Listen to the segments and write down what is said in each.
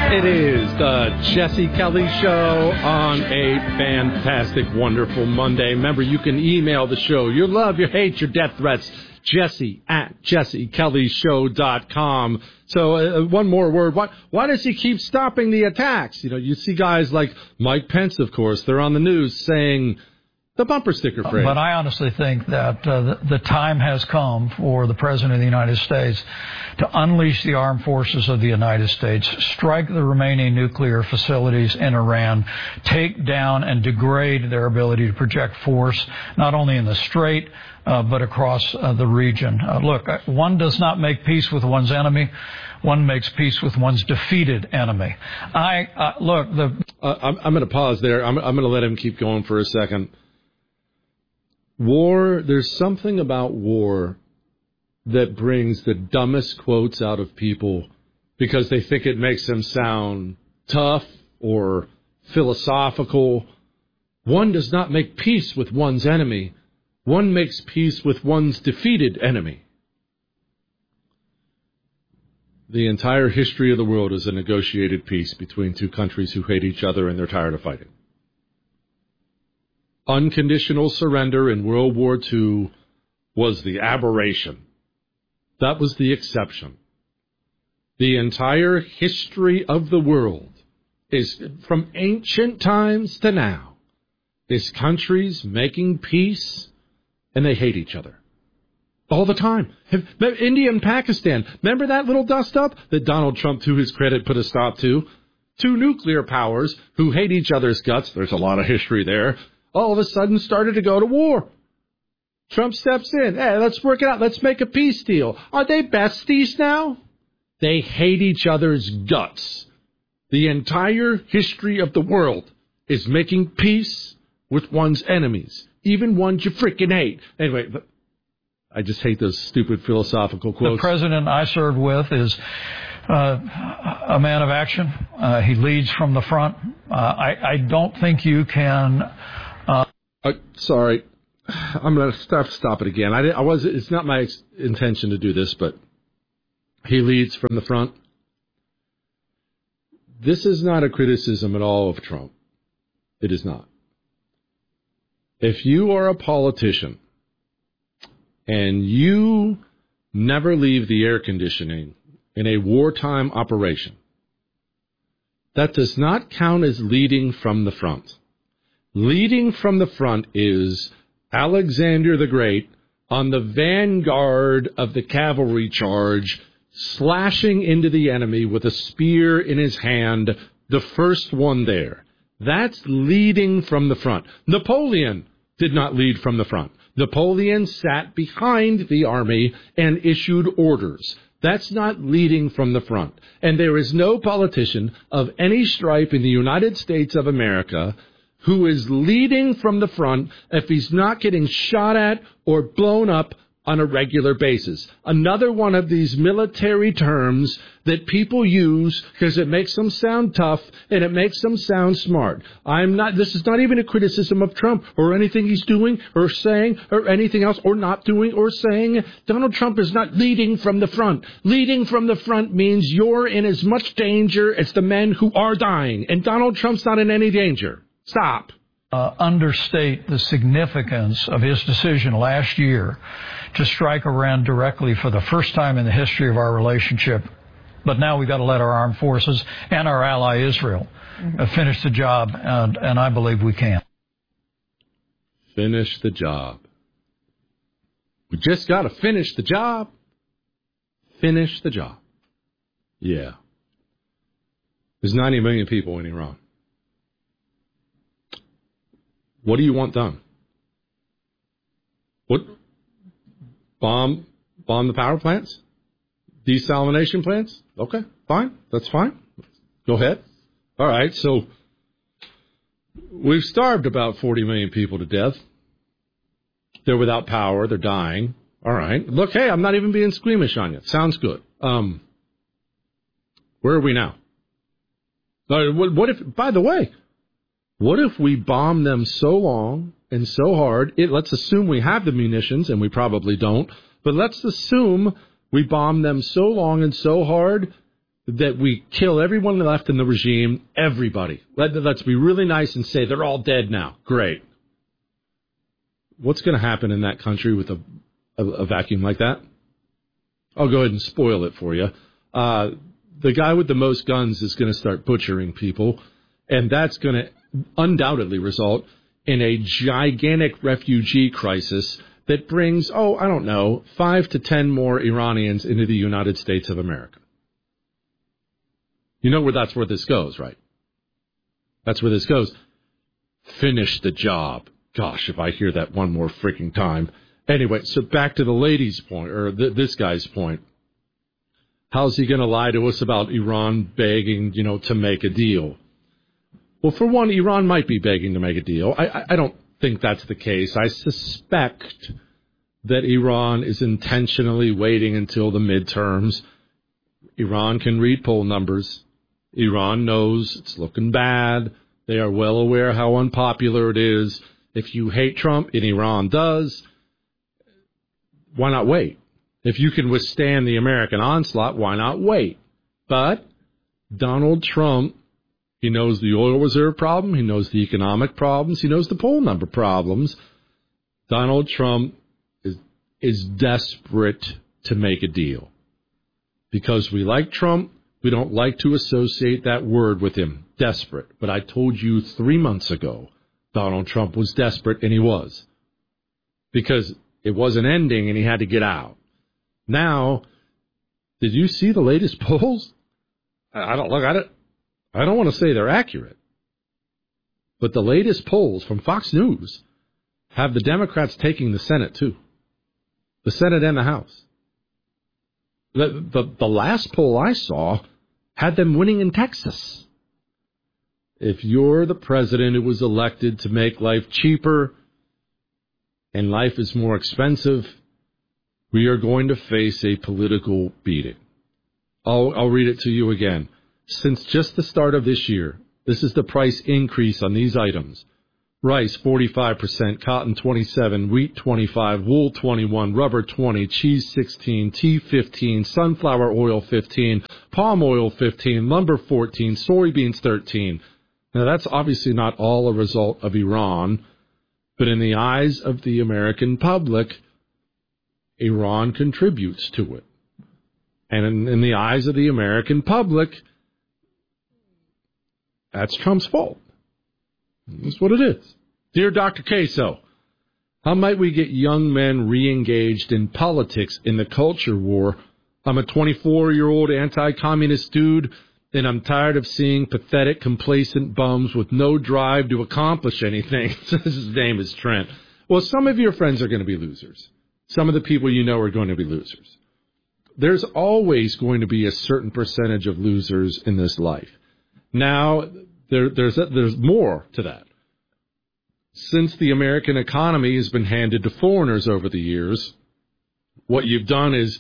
It is the Jesse Kelly Show on a fantastic, wonderful Monday. Remember, you can email the show your love, your hate, your death threats, jesse@jessekellyshow.com. So one more word. Why does he keep stopping the attacks? You know, you see guys like Mike Pence, of course. They're on the news saying the bumper sticker phrase. But I honestly think that the time has come for the President of the United States to unleash the armed forces of the United States, strike the remaining nuclear facilities in Iran, take down and degrade their ability to project force, not only in the Strait, but across the region. Look, one does not make peace with one's enemy. One makes peace with one's defeated enemy. I'm going to pause there. I'm going to let him keep going for a second. War, there's something about war that brings the dumbest quotes out of people because they think it makes them sound tough or philosophical. One does not make peace with one's enemy. One makes peace with one's defeated enemy. The entire history of the world is a negotiated peace between two countries who hate each other and they're tired of fighting. Unconditional surrender in World War II was the aberration. That was the exception. The entire history of the world is, from ancient times to now, is countries making peace and they hate each other. All the time. India and Pakistan, remember that little dust-up that Donald Trump, to his credit, put a stop to? Two nuclear powers who hate each other's guts, there's a lot of history there, all of a sudden started to go to war. Trump steps in. Hey, let's work it out. Let's make a peace deal. Are they besties now? They hate each other's guts. The entire history of the world is making peace with one's enemies, even ones you freaking hate. Anyway, I just hate those stupid philosophical quotes. The president I served with is a man of action. He leads from the front. I don't think you can... sorry, I'm going to stop it again. It's not my intention to do this, but he leads from the front. This is not a criticism at all of Trump. It is not. If you are a politician and you never leave the air conditioning in a wartime operation, that does not count as leading from the front. Leading from the front is Alexander the Great on the vanguard of the cavalry charge, slashing into the enemy with a spear in his hand, the first one there. That's leading from the front. Napoleon did not lead from the front. Napoleon sat behind the army and issued orders. That's not leading from the front. And there is no politician of any stripe in the United States of America who is leading from the front if he's not getting shot at or blown up on a regular basis. Another one of these military terms that people use because it makes them sound tough and it makes them sound smart. This is not even a criticism of Trump or anything he's doing or saying or anything else or not doing or saying. Donald Trump is not leading from the front. Leading from the front means you're in as much danger as the men who are dying. And Donald Trump's not in any danger. Stop. Understate the significance of his decision last year to strike Iran directly for the first time in the history of our relationship. But now we've got to let our armed forces and our ally Israel finish the job, and I believe we can. Finish the job. We just got to finish the job. Finish the job. Yeah. There's 90 million people in Iran. What do you want done? What? Bomb the power plants? Desalination plants? Okay, fine. That's fine. Go ahead. All right, so we've starved about 40 million people to death. They're without power. They're dying. All right. Look, hey, I'm not even being squeamish on you. Sounds good. Where are we now? What if, by the way, what if we bomb them so long and so hard? Let's assume we have the munitions, and we probably don't, but let's assume we bomb them so long and so hard that we kill everyone left in the regime, everybody. Let's be really nice and say they're all dead now. Great. What's going to happen in that country with a vacuum like that? I'll go ahead and spoil it for you. The guy with the most guns is going to start butchering people, and that's going to undoubtedly result in a gigantic refugee crisis that brings, 5 to 10 more Iranians into the United States of America. You know that's where this goes, right? That's where this goes. Finish the job. Gosh, if I hear that one more freaking time. Anyway, so back to the lady's point, or this guy's point. How's he going to lie to us about Iran begging, to make a deal? Well, for one, Iran might be begging to make a deal. I don't think that's the case. I suspect that Iran is intentionally waiting until the midterms. Iran can read poll numbers. Iran knows it's looking bad. They are well aware how unpopular it is. If you hate Trump, and Iran does, why not wait? If you can withstand the American onslaught, why not wait? But Donald Trump, he knows the oil reserve problem. He knows the economic problems. He knows the poll number problems. Donald Trump is desperate to make a deal. Because we like Trump, we don't like to associate that word with him, desperate. But I told you 3 months ago, Donald Trump was desperate, and he was. Because it wasn't ending, and he had to get out. Now, did you see the latest polls? I don't want to say they're accurate. But the latest polls from Fox News have the Democrats taking the Senate, too. The Senate and the House. The last poll I saw had them winning in Texas. If you're the president who was elected to make life cheaper and life is more expensive, we are going to face a political beating. I'll read it to you again. Since just the start of this year, this is the price increase on these items. Rice, 45%, cotton, 27%, wheat, 25%, wool, 21%, rubber, 20%, cheese, 16%, tea, 15%, sunflower oil, 15%, palm oil, 15%, lumber, 14%, soybeans, 13%. Now, that's obviously not all a result of Iran, but in the eyes of the American public, Iran contributes to it. And in the eyes of the American public, that's Trump's fault. That's what it is. Dear Dr. Queso, how might we get young men re-engaged in politics in the culture war? I'm a 24-year-old anti-communist dude, and I'm tired of seeing pathetic, complacent bums with no drive to accomplish anything. His name is Trent. Well, some of your friends are going to be losers. Some of the people you know are going to be losers. There's always going to be a certain percentage of losers in this life. Now, there's more to that. Since the American economy has been handed to foreigners over the years, what you've done is,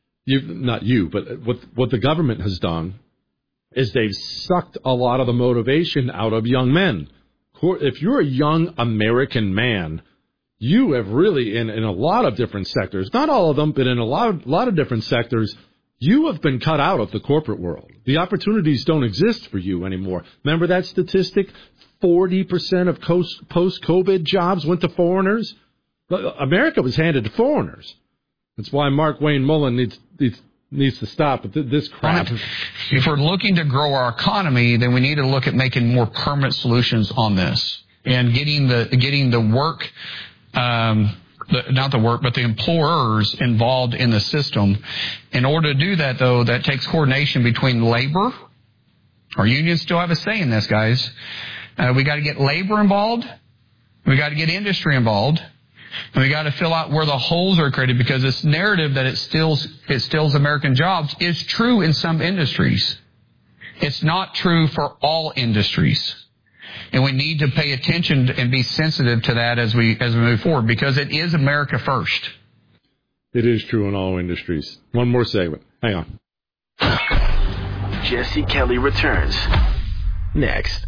what the government has done is they've sucked a lot of the motivation out of young men. If you're a young American man, you have really, in a lot of different sectors, not all of them, but in a lot of different sectors, you have been cut out of the corporate world. The opportunities don't exist for you anymore. Remember that statistic? 40% of post-COVID jobs went to foreigners. America was handed to foreigners. That's why Mark Wayne Mullen needs to stop with this crap. If we're looking to grow our economy, then we need to look at making more permanent solutions on this and getting the work. Not the work, but the employers involved in the system. In order to do that, though, that takes coordination between labor. Our unions still have a say in this, guys. We got to get labor involved. We got to get industry involved. And we got to fill out where the holes are created, because this narrative that it steals American jobs is true in some industries. It's not true for all industries. And we need to pay attention and be sensitive to that as we move forward, because it is America first. It is true in all industries. One more segment. Hang on. Jesse Kelly returns next.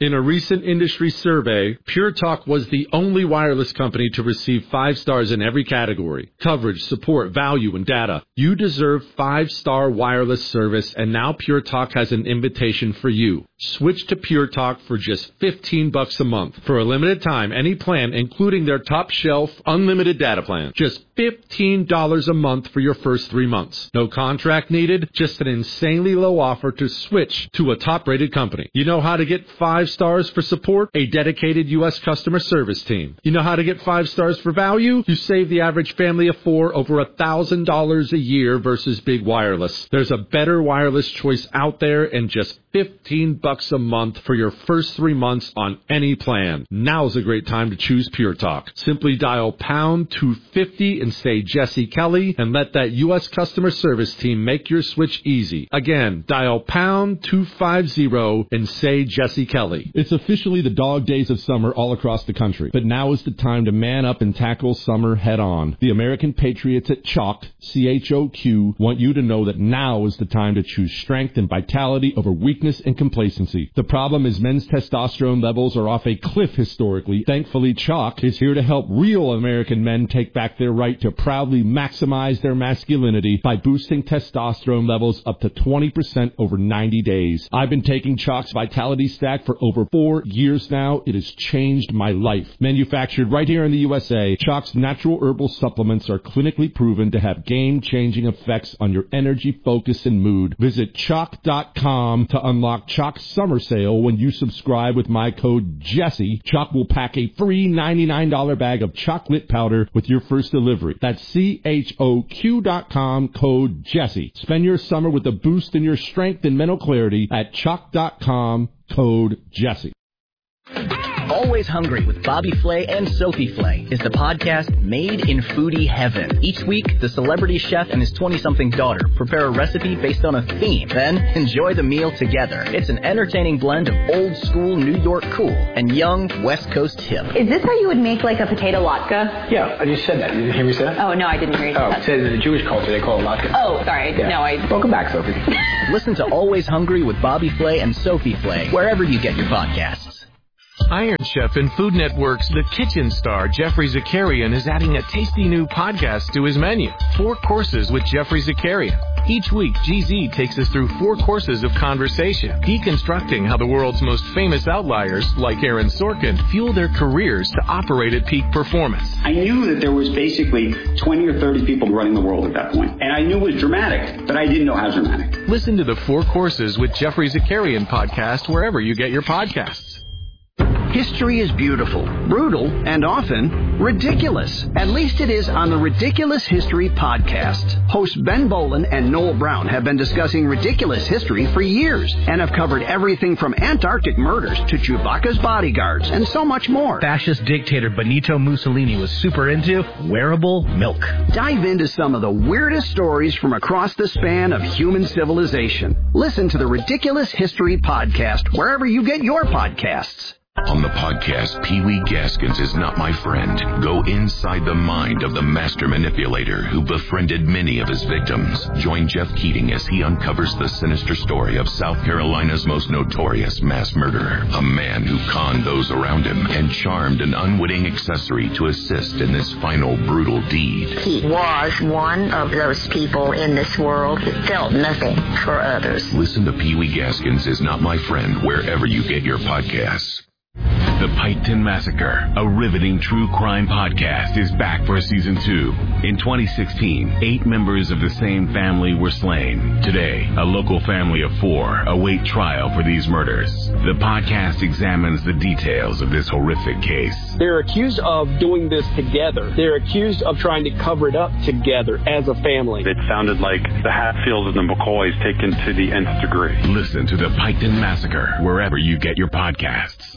In a recent industry survey, Pure Talk was the only wireless company to receive 5 stars in every category: coverage, support, value, and data. You deserve 5-star wireless service, and now Pure Talk has an invitation for you. Switch to Pure Talk for just $15 a month. For a limited time, any plan, including their top shelf unlimited data plan. Just $15 a month for your first 3 months. No contract needed, just an insanely low offer to switch to a top-rated company. You know how to get 5 stars for support? A dedicated U.S. customer service team. You know how to get 5 stars for value? You save the average family of 4 over $1,000 a year versus big wireless. There's a better wireless choice out there, and just $15 a month for your first 3 months on any plan. Now's a great time to choose Pure Talk. Simply dial pound 250 and say Jesse Kelly, and let that U.S. customer service team make your switch easy. Again, dial pound 250 and say Jesse Kelly. It's officially the dog days of summer all across the country, but now is the time to man up and tackle summer head on. The American Patriots at Chalk, CHOQ, want you to know that now is the time to choose strength and vitality over weakness and complacency. The problem is men's testosterone levels are off a cliff historically. Thankfully, Chalk is here to help real American men take back their right to proudly maximize their masculinity by boosting testosterone levels up to 20% over 90 days. I've been taking Chalk's Vitality Stack for over 4 years now. It has changed my life. Manufactured right here in the USA, Chalk's natural herbal supplements are clinically proven to have game-changing effects on your energy, focus, and mood. Visit Chalk.com to unlock Chalk's summer sale. When you subscribe with my code Jesse, Chalk will pack a free $99 bag of chocolate powder with your first delivery. That's CHOQ.com, code Jesse. Spend your summer with a boost in your strength and mental clarity at Chalk.com, code Jesse. Always Hungry with Bobby Flay and Sophie Flay is the podcast made in foodie heaven. Each week, the celebrity chef and his 20-something daughter prepare a recipe based on a theme, then enjoy the meal together. It's an entertaining blend of old-school New York cool and young West Coast hip. Is this how you would make, like, a potato latke? Yeah, I just said that. You didn't hear me say that? Oh, no, I didn't hear you say that. Oh, in the Jewish culture, they call it latke. Oh, sorry. Yeah. No, Welcome back, Sophie. Listen to Always Hungry with Bobby Flay and Sophie Flay wherever you get your podcasts. Iron Chef and Food Network's The Kitchen star, Jeffrey Zakarian, is adding a tasty new podcast to his menu, 4 Courses with Jeffrey Zakarian. Each week, GZ takes us through 4 courses of conversation, deconstructing how the world's most famous outliers, like Aaron Sorkin, fuel their careers to operate at peak performance. I knew that there was basically 20 or 30 people running the world at that point. And I knew it was dramatic, but I didn't know how dramatic. Listen to the 4 Courses with Jeffrey Zakarian podcast wherever you get your podcasts. History is beautiful, brutal, and often ridiculous. At least it is on the Ridiculous History podcast. Hosts Ben Bolin and Noel Brown have been discussing ridiculous history for years and have covered everything from Antarctic murders to Chewbacca's bodyguards and so much more. Fascist dictator Benito Mussolini was super into wearable milk. Dive into some of the weirdest stories from across the span of human civilization. Listen to the Ridiculous History podcast wherever you get your podcasts. On the podcast, Pee Wee Gaskins Is Not My Friend, go inside the mind of the master manipulator who befriended many of his victims. Join Jeff Keating as he uncovers the sinister story of South Carolina's most notorious mass murderer, a man who conned those around him and charmed an unwitting accessory to assist in this final brutal deed. He was one of those people in this world that felt nothing for others. Listen to Pee Wee Gaskins Is Not My Friend wherever you get your podcasts. The Piketon Massacre, a riveting true crime podcast, is back for season 2. In 2016, 8 members of the same family were slain. Today, a local family of 4 await trial for these murders. The podcast examines the details of this horrific case. They're accused of doing this together. They're accused of trying to cover it up together as a family. It sounded like the Hatfields and the McCoys taken to the nth degree. Listen to The Piketon Massacre wherever you get your podcasts.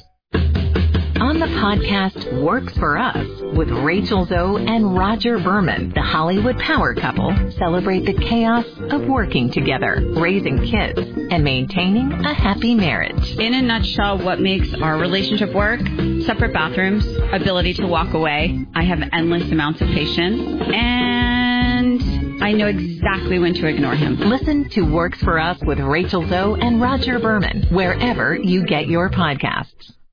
On the podcast Works For Us with Rachel Zoe and Roger Berman, the Hollywood power couple celebrate the chaos of working together, raising kids, and maintaining a happy marriage. In a nutshell, what makes our relationship work? Separate bathrooms, ability to walk away. I have endless amounts of patience, and I know exactly when to ignore him. Listen to Works for Us with Rachel Zoe and Roger Berman, wherever you get your podcasts.